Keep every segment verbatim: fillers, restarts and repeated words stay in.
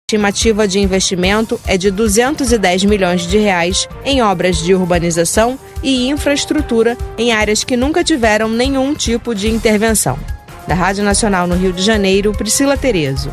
A estimativa de investimento é de duzentos e dez milhões de reais em obras de urbanização e infraestrutura em áreas que nunca tiveram nenhum tipo de intervenção. Da Rádio Nacional no Rio de Janeiro, Priscila Terezo.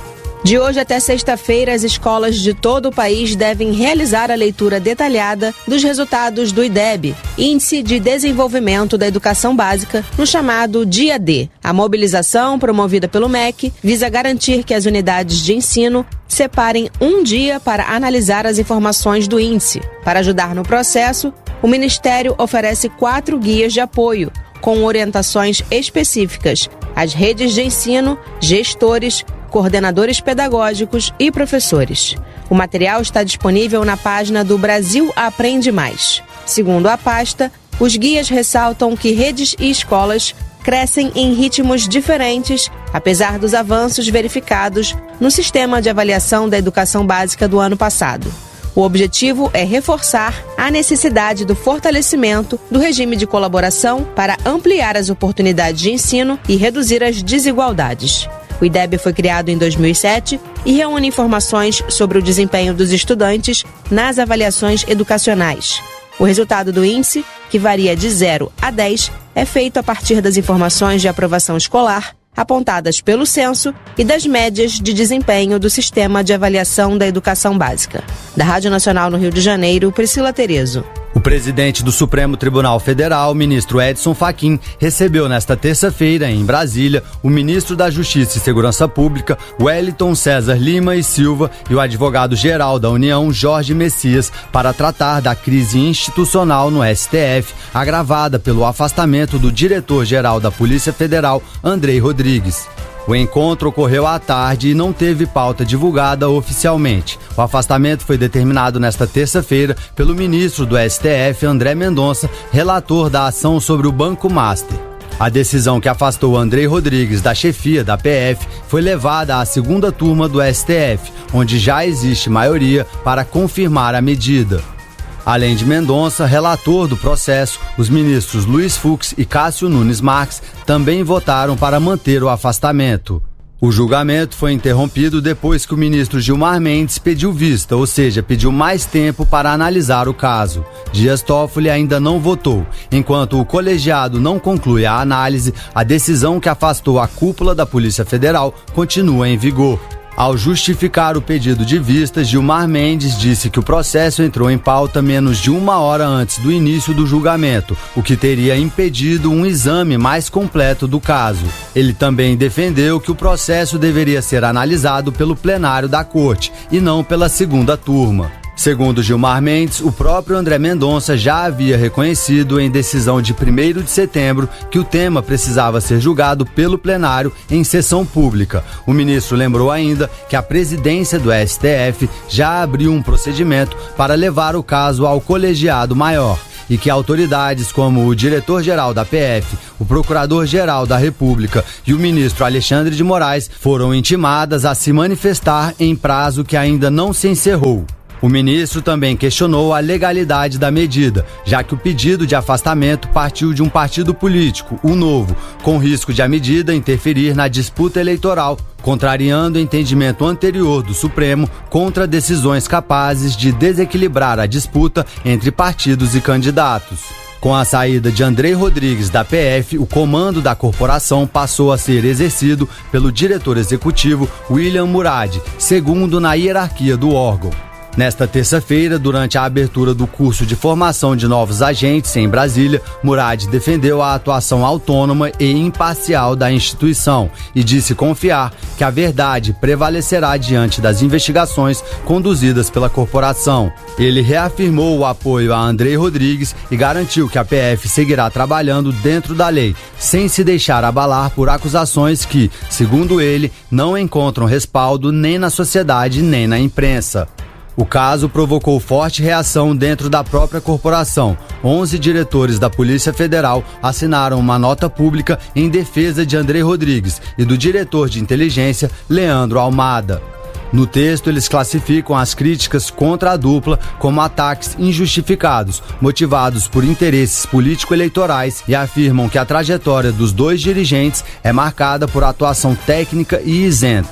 De hoje até sexta-feira, as escolas de todo o país devem realizar a leitura detalhada dos resultados do I D E B, Índice de Desenvolvimento da Educação Básica, no chamado Dia D. A mobilização, promovida pelo M E C, visa garantir que as unidades de ensino separem um dia para analisar as informações do índice. Para ajudar no processo, o Ministério oferece quatro guias de apoio, com orientações específicas às redes de ensino, gestores, coordenadores pedagógicos e professores. O material está disponível na página do Brasil Aprende Mais. Segundo a pasta, os guias ressaltam que redes e escolas crescem em ritmos diferentes, apesar dos avanços verificados no sistema de avaliação da educação básica do ano passado. O objetivo é reforçar a necessidade do fortalecimento do regime de colaboração para ampliar as oportunidades de ensino e reduzir as desigualdades. O I D E B foi criado em dois mil e sete e reúne informações sobre o desempenho dos estudantes nas avaliações educacionais. O resultado do índice, que varia de zero a dez, é feito a partir das informações de aprovação escolar apontadas pelo censo e das médias de desempenho do Sistema de Avaliação da Educação Básica. Da Rádio Nacional no Rio de Janeiro, Priscila Terezo. O presidente do Supremo Tribunal Federal, ministro Edson Fachin, recebeu nesta terça-feira, em Brasília, o ministro da Justiça e Segurança Pública, Wellington César Lima e Silva, e o advogado-geral da União, Jorge Messias, para tratar da crise institucional no S T F, agravada pelo afastamento do diretor-geral da Polícia Federal, Andrei Rodrigues. O encontro ocorreu à tarde e não teve pauta divulgada oficialmente. O afastamento foi determinado nesta terça-feira pelo ministro do S T F, André Mendonça, relator da ação sobre o Banco Master. A decisão que afastou Andrei Rodrigues da chefia da P F foi levada à segunda turma do S T F, onde já existe maioria para confirmar a medida. Além de Mendonça, relator do processo, os ministros Luiz Fux e Cássio Nunes Marques também votaram para manter o afastamento. O julgamento foi interrompido depois que o ministro Gilmar Mendes pediu vista, ou seja, pediu mais tempo para analisar o caso. Dias Toffoli ainda não votou. Enquanto o colegiado não conclui a análise, a decisão que afastou a cúpula da Polícia Federal continua em vigor. Ao justificar o pedido de vista, Gilmar Mendes disse que o processo entrou em pauta menos de uma hora antes do início do julgamento, o que teria impedido um exame mais completo do caso. Ele também defendeu que o processo deveria ser analisado pelo plenário da Corte e não pela segunda turma. Segundo Gilmar Mendes, o próprio André Mendonça já havia reconhecido em decisão de primeiro de setembro que o tema precisava ser julgado pelo plenário em sessão pública. O ministro lembrou ainda que a presidência do S T F já abriu um procedimento para levar o caso ao colegiado maior e que autoridades como o diretor-geral da P F, o procurador-geral da República e o ministro Alexandre de Moraes foram intimadas a se manifestar em prazo que ainda não se encerrou. O ministro também questionou a legalidade da medida, já que o pedido de afastamento partiu de um partido político, o Novo, com risco de a medida interferir na disputa eleitoral, contrariando o entendimento anterior do Supremo contra decisões capazes de desequilibrar a disputa entre partidos e candidatos. Com a saída de Andrei Rodrigues da P F, o comando da corporação passou a ser exercido pelo diretor executivo William Murad, segundo na hierarquia do órgão. Nesta terça-feira, durante a abertura do curso de formação de novos agentes em Brasília, Murad defendeu a atuação autônoma e imparcial da instituição e disse confiar que a verdade prevalecerá diante das investigações conduzidas pela corporação. Ele reafirmou o apoio a Andrei Rodrigues e garantiu que a P F seguirá trabalhando dentro da lei, sem se deixar abalar por acusações que, segundo ele, não encontram respaldo nem na sociedade nem na imprensa. O caso provocou forte reação dentro da própria corporação. onze diretores da Polícia Federal assinaram uma nota pública em defesa de Andrei Rodrigues e do diretor de inteligência, Leandro Almada. No texto, eles classificam as críticas contra a dupla como ataques injustificados, motivados por interesses político-eleitorais e afirmam que a trajetória dos dois dirigentes é marcada por atuação técnica e isenta.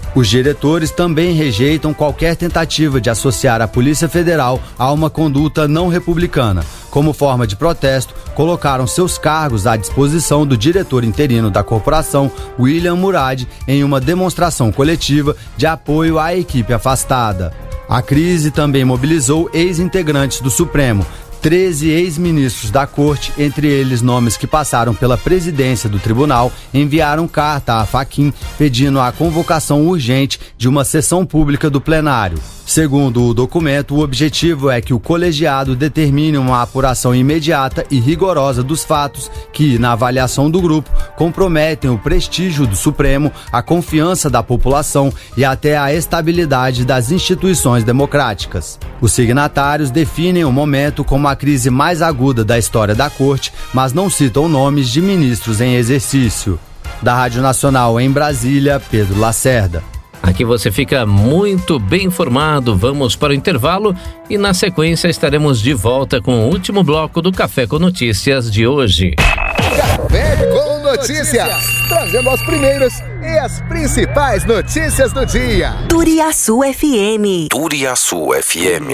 Os diretores também rejeitam qualquer tentativa de associar a Polícia Federal a uma conduta não republicana. Como forma de protesto, colocaram seus cargos à disposição do diretor interino da corporação, William Murad, em uma demonstração coletiva de apoio à equipe afastada. A crise também mobilizou ex-integrantes do Supremo. treze ex-ministros da corte, entre eles nomes que passaram pela presidência do tribunal, enviaram carta a Fachin pedindo a convocação urgente de uma sessão pública do plenário. Segundo o documento, o objetivo é que o colegiado determine uma apuração imediata e rigorosa dos fatos que, na avaliação do grupo, comprometem o prestígio do Supremo, a confiança da população e até a estabilidade das instituições democráticas. Os signatários definem o momento como a crise mais aguda da história da Corte, mas não citam nomes de ministros em exercício. Da Rádio Nacional em Brasília, Pedro Lacerda. Aqui você fica muito bem informado. Vamos para o intervalo e na sequência estaremos de volta com o último bloco do Café com Notícias de hoje. Café com Notícias, trazendo as primeiras e as principais notícias do dia. Turiaçu F M. Turiaçu F M.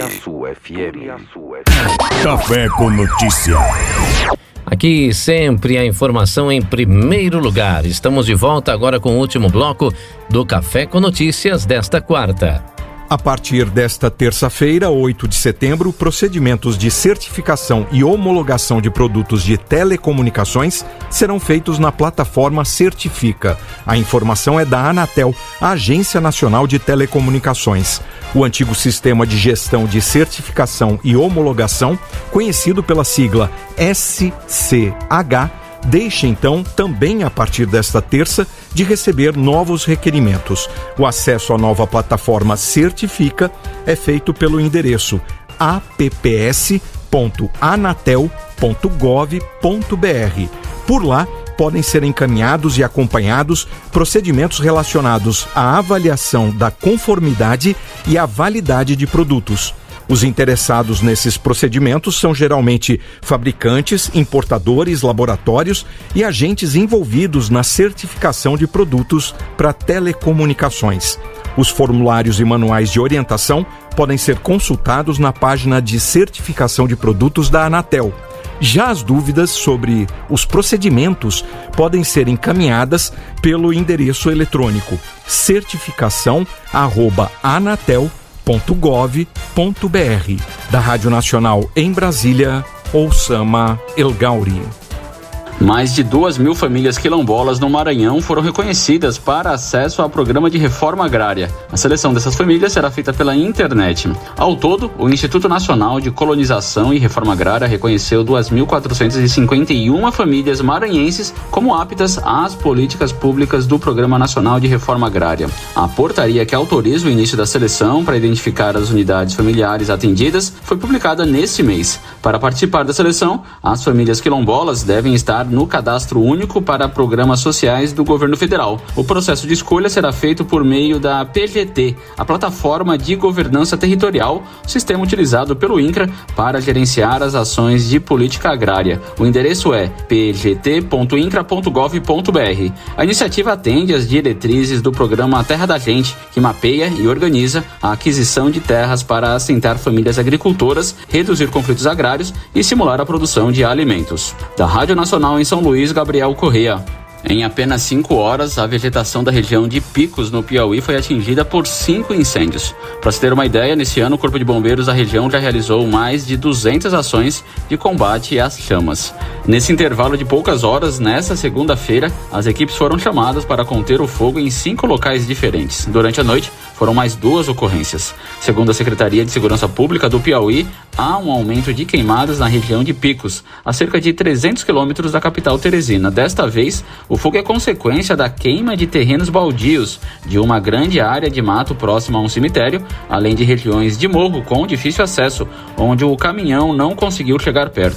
Café com Notícias. Aqui sempre a informação em primeiro lugar. Estamos de volta agora com o último bloco do Café com Notícias desta quarta. A partir desta terça-feira, oito de setembro, procedimentos de certificação e homologação de produtos de telecomunicações serão feitos na plataforma Certifica. A informação é da Anatel, a Agência Nacional de Telecomunicações. O antigo sistema de gestão de certificação e homologação, conhecido pela sigla S C H, deixa então, também a partir desta terça, de receber novos requerimentos. O acesso à nova plataforma Certifica é feito pelo endereço apps ponto anatel ponto gov ponto br. Por lá, podem ser encaminhados e acompanhados procedimentos relacionados à avaliação da conformidade e à validade de produtos. Os interessados nesses procedimentos são geralmente fabricantes, importadores, laboratórios e agentes envolvidos na certificação de produtos para telecomunicações. Os formulários e manuais de orientação podem ser consultados na página de certificação de produtos da Anatel. Já as dúvidas sobre os procedimentos podem ser encaminhadas pelo endereço eletrônico certificação arroba anatel ponto gov ponto br. Da Rádio Nacional em Brasília, Oussama El Gauri. Mais de duas mil famílias quilombolas no Maranhão foram reconhecidas para acesso ao programa de reforma agrária. A seleção dessas famílias será feita pela internet. Ao todo, o Instituto Nacional de Colonização e Reforma Agrária reconheceu duas mil quatrocentas e cinquenta e uma famílias maranhenses como aptas às políticas públicas do Programa Nacional de Reforma Agrária. A portaria que autoriza o início da seleção para identificar as unidades familiares atendidas foi publicada neste mês. Para participar da seleção, as famílias quilombolas devem estar no Cadastro Único para Programas Sociais do Governo Federal. O processo de escolha será feito por meio da P G T, a Plataforma de Governança Territorial, sistema utilizado pelo INCRA para gerenciar as ações de política agrária. O endereço é p g t ponto incra ponto gov ponto br. A iniciativa atende às diretrizes do programa Terra da Gente, que mapeia e organiza a aquisição de terras para assentar famílias agricultoras, reduzir conflitos agrários e simular a produção de alimentos. Da Rádio Nacional em São Luís, Gabriel Correa. Em apenas cinco horas, a vegetação da região de Picos, no Piauí, foi atingida por cinco incêndios. Para se ter uma ideia, nesse ano o Corpo de Bombeiros da região já realizou mais de duzentas ações de combate às chamas. Nesse intervalo de poucas horas, nesta segunda-feira, as equipes foram chamadas para conter o fogo em cinco locais diferentes. Durante a noite, foram mais duas ocorrências. Segundo a Secretaria de Segurança Pública do Piauí, há um aumento de queimadas na região de Picos, a cerca de trezentos quilômetros da capital Teresina. Desta vez, o fogo é consequência da queima de terrenos baldios de uma grande área de mato próxima a um cemitério, além de regiões de morro com difícil acesso, onde o caminhão não conseguiu chegar perto.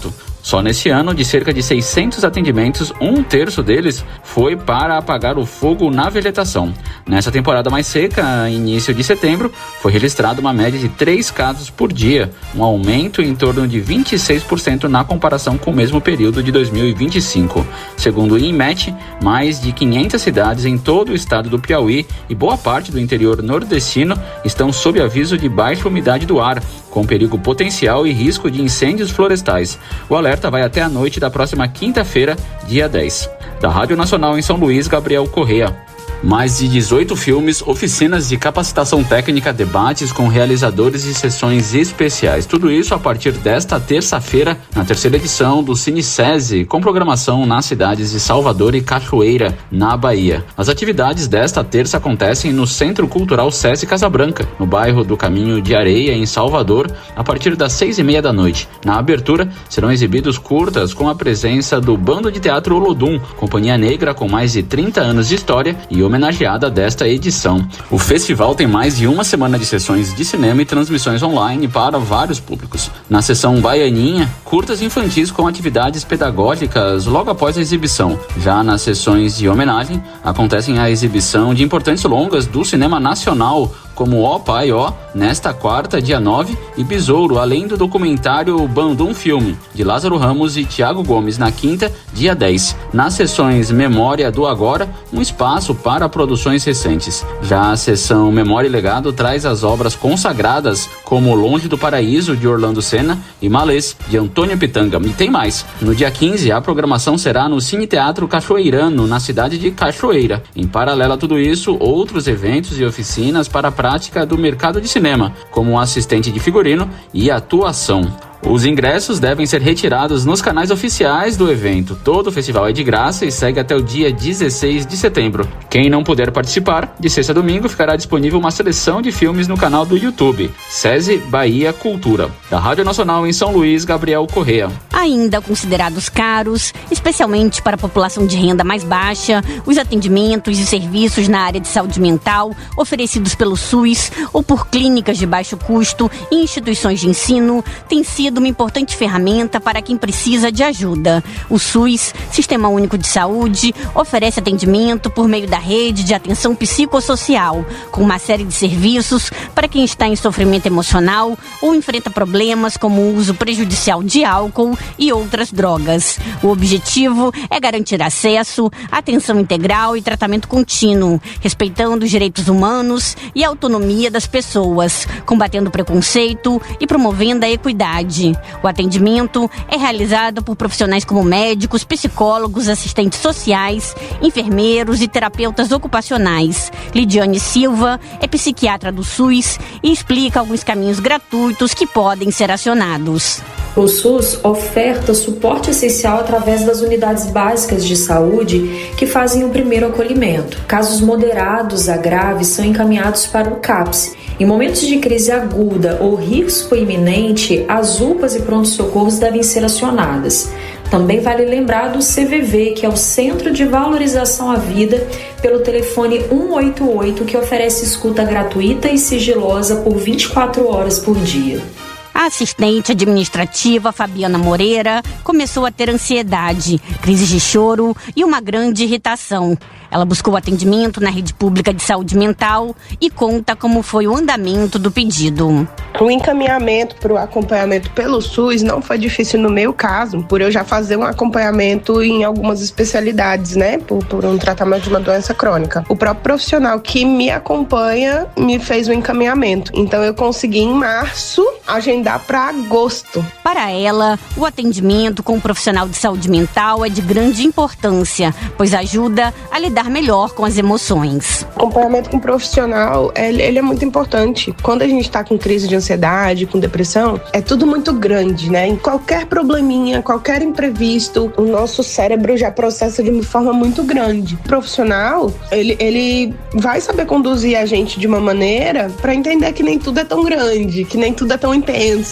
Só nesse ano, de cerca de seiscentos atendimentos, um terço deles foi para apagar o fogo na vegetação. Nessa temporada mais seca, início de setembro, foi registrada uma média de três casos por dia, um aumento em torno de vinte e seis por cento na comparação com o mesmo período de dois mil e vinte e cinco. Segundo o INMET, mais de quinhentas cidades em todo o estado do Piauí e boa parte do interior nordestino estão sob aviso de baixa umidade do ar, com perigo potencial e risco de incêndios florestais. O alerta vai até a noite da próxima quinta-feira, dia dez. Da Rádio Nacional em São Luís, Gabriel Correa. Mais de dezoito filmes, oficinas de capacitação técnica, debates com realizadores e sessões especiais. Tudo isso a partir desta terça-feira, na terceira edição do Cine SESI, com programação nas cidades de Salvador e Cachoeira, na Bahia. As atividades desta terça acontecem no Centro Cultural SESI Casa Branca, no bairro do Caminho de Areia, em Salvador, a partir das seis e meia da noite. Na abertura, serão exibidos curtas com a presença do Bando de Teatro Olodum, companhia negra com mais de trinta anos de história e homenageada desta edição. O festival tem mais de uma semana de sessões de cinema e transmissões online para vários públicos. Na sessão Baianinha, curtas infantis com atividades pedagógicas logo após a exibição. Já nas sessões de homenagem, acontecem a exibição de importantes longas do cinema nacional, como Ó Pai Ó, nesta quarta, dia nove, e Besouro, além do documentário Bandum Filme, de Lázaro Ramos e Tiago Gomes, na quinta, dia dez. Nas sessões Memória do Agora, um espaço para produções recentes. Já a sessão Memória e Legado traz as obras consagradas, como Longe do Paraíso, de Orlando Senna, e Malês, de Antônio Pitanga. E tem mais. No dia quinze, a programação será no Cine Teatro Cachoeirano, na cidade de Cachoeira. Em paralelo a tudo isso, outros eventos e oficinas para a prática do mercado de cinema, como assistente de figurino e atuação. Os ingressos devem ser retirados nos canais oficiais do evento. Todo o festival é de graça e segue até o dia dezesseis de setembro. Quem não puder participar, de sexta a domingo ficará disponível uma seleção de filmes no canal do YouTube, SESI Bahia Cultura. Da Rádio Nacional em São Luís, Gabriel Correa. Ainda considerados caros, especialmente para a população de renda mais baixa, os atendimentos e serviços na área de saúde mental oferecidos pelo SUS ou por clínicas de baixo custo e instituições de ensino têm sido uma importante ferramenta para quem precisa de ajuda. O SUS, Sistema Único de Saúde, oferece atendimento por meio da rede de atenção psicossocial, com uma série de serviços para quem está em sofrimento emocional ou enfrenta problemas como o uso prejudicial de álcool e outras drogas. O objetivo é garantir acesso, atenção integral e tratamento contínuo, respeitando os direitos humanos e a autonomia das pessoas, combatendo o preconceito e promovendo a equidade. O atendimento é realizado por profissionais como médicos, psicólogos, assistentes sociais, enfermeiros e terapeutas ocupacionais. Lidiane Silva é psiquiatra do SUS e explica alguns caminhos gratuitos que podem ser acionados. O SUS oferta suporte essencial através das unidades básicas de saúde que fazem o primeiro acolhimento. Casos moderados a graves são encaminhados para o CAPS. Em momentos de crise aguda ou risco iminente, as U P As e pronto-socorros devem ser acionadas. Também vale lembrar do C V V, que é o Centro de Valorização à Vida, pelo telefone um oito oito, que oferece escuta gratuita e sigilosa por vinte e quatro horas por dia. A assistente administrativa Fabiana Moreira começou a ter ansiedade, crises de choro e uma grande irritação. Ela buscou atendimento na rede pública de saúde mental e conta como foi o andamento do pedido. O encaminhamento para o acompanhamento pelo SUS não foi difícil no meu caso, por eu já fazer um acompanhamento em algumas especialidades, né, por, por um tratamento de uma doença crônica. O próprio profissional que me acompanha me fez o encaminhamento. Então eu consegui em março agendar para agosto. Para ela, o atendimento com um profissional de saúde mental é de grande importância, pois ajuda a lidar melhor com as emoções. O acompanhamento com o profissional, ele, ele é muito importante. Quando a gente está com crise de ansiedade, com depressão, é tudo muito grande, né? Em qualquer probleminha, qualquer imprevisto, o nosso cérebro já processa de uma forma muito grande. O profissional, ele, ele vai saber conduzir a gente de uma maneira para entender que nem tudo é tão grande, que nem tudo é tão intenso.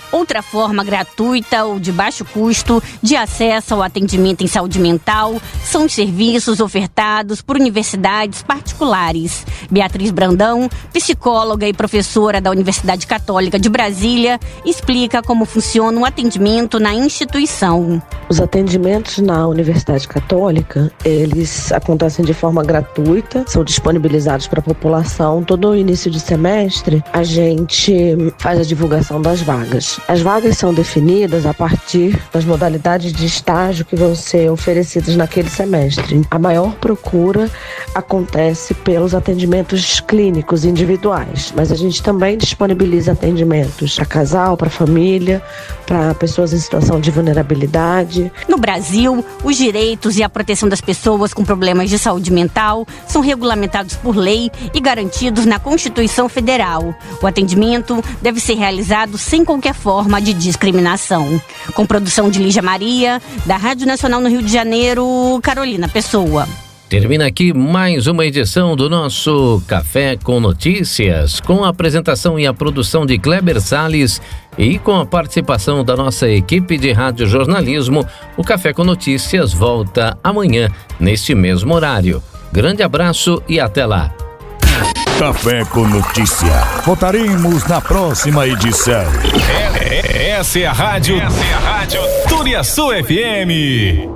Outra forma gratuita ou de baixo custo de acesso ao atendimento em saúde mental são os serviços ofertados por universidades particulares. Beatriz Brandão, psicóloga e professora da Universidade Católica de Brasília, explica como funciona o atendimento na instituição. Os atendimentos na Universidade Católica, eles acontecem de forma gratuita, são disponibilizados para a população. Todo início de semestre, a gente faz a divulgação das vagas. As vagas são definidas a partir das modalidades de estágio que vão ser oferecidas naquele semestre. A maior procura acontece pelos atendimentos clínicos individuais, mas a gente também disponibiliza atendimentos para casal, para família, para pessoas em situação de vulnerabilidade. No Brasil, os direitos e a proteção das pessoas com problemas de saúde mental são regulamentados por lei e garantidos na Constituição Federal. O atendimento deve ser realizado sem qualquer forma de discriminação. Com produção de Lígia Maria, da Rádio Nacional no Rio de Janeiro, Carolina Pessoa. Termina aqui mais uma edição do nosso Café com Notícias, com a apresentação e a produção de Kleber Salles e com a participação da nossa equipe de radiojornalismo. O Café com Notícias volta amanhã, neste mesmo horário. Grande abraço e até lá. Café com Notícia. Voltaremos na próxima edição. É, é, essa é a rádio. Essa é a rádio Turiaçu F M.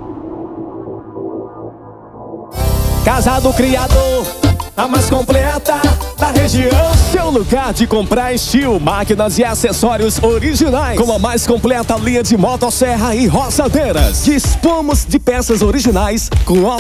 Casa do Criador, a mais completa da região. Seu lugar de comprar estilo, máquinas e acessórios originais, com a mais completa linha de motosserra e roçadeiras. Dispomos de peças originais com